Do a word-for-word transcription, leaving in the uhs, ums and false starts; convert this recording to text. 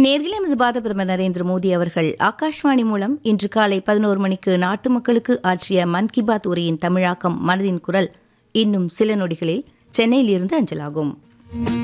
நேர்களே, நமது பாரத பிரதமர் நரேந்திர மோடி அவர்கள் ஆகாஷ்வாணி மூலம் இன்று காலை பதினோரு மணிக்கு நாட்டு மக்களுக்கு ஆற்றிய மன் கி பாத் உரையின் தமிழாக்கம் மனதின் குரல் இன்னும் சில நொடிகளில் சென்னையிலிருந்து அஞ்சலாகும்.